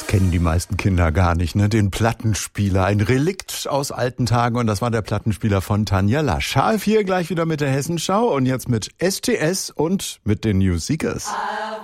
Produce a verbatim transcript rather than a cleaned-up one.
Kennen die meisten Kinder gar nicht, ne? Den Plattenspieler, ein Relikt aus alten Tagen, und das war der Plattenspieler von Tanja Lasch. H F vier gleich wieder mit der Hessenschau und jetzt mit S T S und mit den New Seekers.